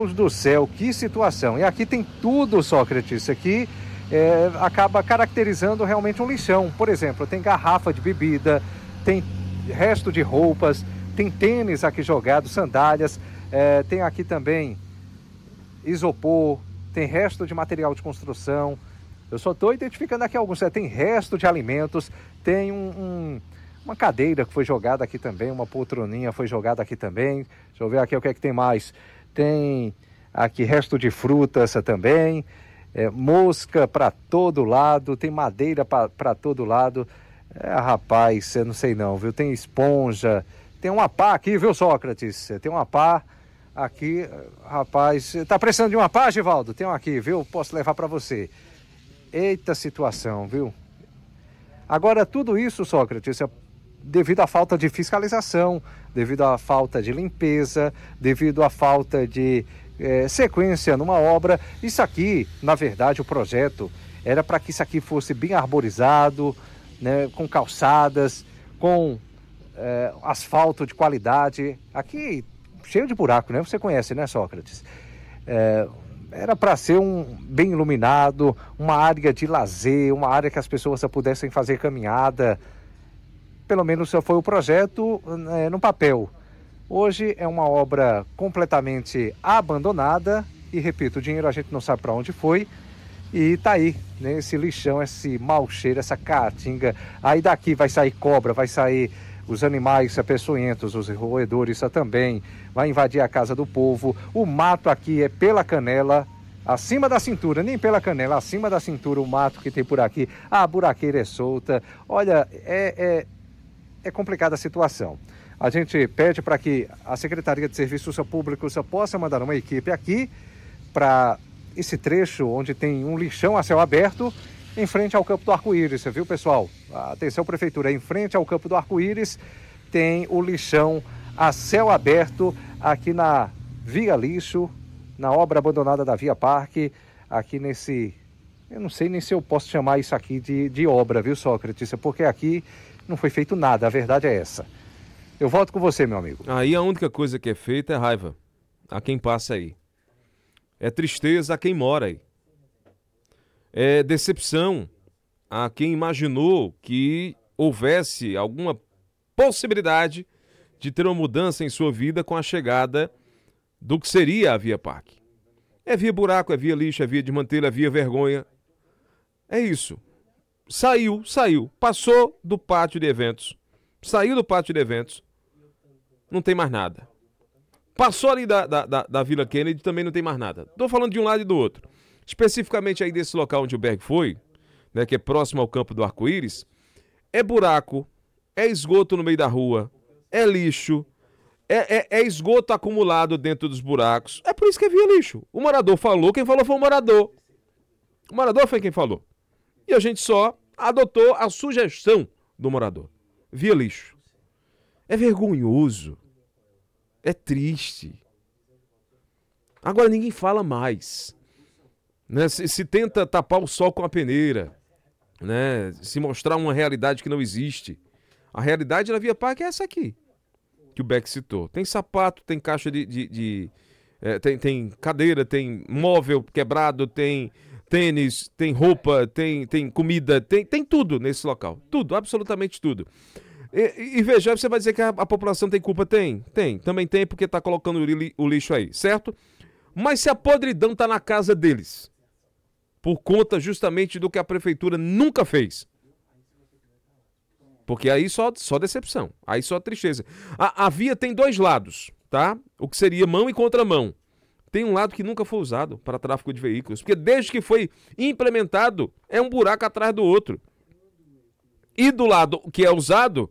Deus do céu, que situação. E aqui tem tudo, Sócrates. Isso aqui acaba caracterizando realmente um lixão. Por exemplo, tem garrafa de bebida, tem resto de roupas, tem tênis aqui jogado, sandálias, tem aqui também isopor, tem resto de material de construção. Eu só estou identificando aqui alguns. Tem resto de alimentos, tem uma cadeira que foi jogada aqui também, uma poltroninha foi jogada aqui também. Deixa eu ver aqui o que é que tem mais. Tem aqui resto de frutas também, mosca para todo lado, tem madeira para todo lado. Rapaz, eu não sei não, viu? Tem esponja, tem uma pá aqui, viu, Sócrates? Tem uma pá aqui, rapaz. Tá precisando de uma pá, Givaldo? Tem uma aqui, viu? Posso levar para você. Eita situação, viu? Agora, tudo isso, Sócrates, é devido à falta de fiscalização, devido à falta de limpeza, devido à falta de sequência numa obra. Isso aqui, na verdade, o projeto era para que isso aqui fosse bem arborizado, né, com calçadas, com asfalto de qualidade. Aqui, cheio de buraco, né? Você conhece, né, Sócrates? Era para ser bem iluminado, uma área de lazer, uma área que as pessoas pudessem fazer caminhada. Pelo menos foi o projeto no papel. Hoje é uma obra completamente abandonada e, repito, o dinheiro a gente não sabe para onde foi. E tá aí, né, esse lixão, esse mau cheiro, essa caatinga. Aí daqui vai sair cobra, vai sair os animais peçonhentos, os roedores também, vai invadir a casa do povo. O mato aqui é pela canela, acima da cintura, nem pela canela, acima da cintura o mato que tem por aqui. A buraqueira é solta. Olha, é complicada a situação. A gente pede para que a Secretaria de Serviços Públicos possa mandar uma equipe aqui para esse trecho onde tem um lixão a céu aberto, em frente ao Campo do Arco-Íris, viu, pessoal? Atenção, Prefeitura, em frente ao Campo do Arco-Íris tem o lixão a céu aberto aqui na Via Lixo, na obra abandonada da Via Parque, aqui nesse... Eu não sei nem se eu posso chamar isso aqui de obra, viu, Sócrates? Porque aqui não foi feito nada, a verdade é essa. Eu volto com você, meu amigo. Aí a única coisa que é feita é raiva a quem passa aí. É tristeza a quem mora aí. É decepção a quem imaginou que houvesse alguma possibilidade de ter uma mudança em sua vida com a chegada do que seria a Via Parque. É via buraco, é via lixo, é via desmantelo, é via vergonha. É isso. Saiu. Passou do pátio de eventos. Saiu do pátio de eventos. Não tem mais nada. Passou ali da Vila Kennedy, também não tem mais nada. Estou falando de um lado e do outro. Especificamente aí desse local onde o Berg foi, né, que é próximo ao Campo do Arco-Íris, é buraco, é esgoto no meio da rua, é lixo, é esgoto acumulado dentro dos buracos. É por isso que é via lixo. O morador falou, quem falou foi o morador. O morador foi quem falou. E a gente só adotou a sugestão do morador. Via lixo. É vergonhoso. É triste. Agora ninguém fala mais. Né? Se tenta tapar o sol com a peneira. Né? Se mostrar uma realidade que não existe. A realidade da Via Parque é essa aqui. Que o Beck citou. Tem sapato, tem caixa tem cadeira, tem móvel quebrado, tem tênis, tem roupa, tem comida, tem tudo nesse local. Tudo, absolutamente tudo. E veja, você vai dizer que a população tem culpa? Tem. Também tem porque está colocando o lixo aí, certo? Mas se a podridão está na casa deles, por conta justamente do que a prefeitura nunca fez, porque aí só decepção, aí só tristeza. A via tem dois lados, tá? O que seria mão e contramão. Tem um lado que nunca foi usado para tráfego de veículos, porque desde que foi implementado, é um buraco atrás do outro. E do lado que é usado,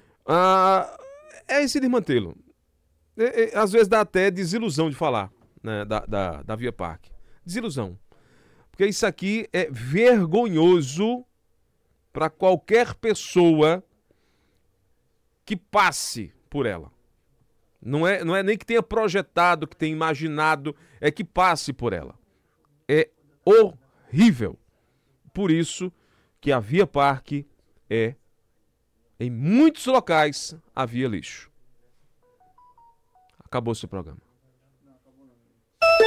é esse desmantelo. Às vezes dá até desilusão de falar, né, da Via Parque. Desilusão. Porque isso aqui é vergonhoso para qualquer pessoa que passe por ela. Não é nem que tenha projetado, que tenha imaginado, é que passe por ela. É horrível. Por isso que a Via Parque é, em muitos locais, a via lixo. Acabou-se o programa.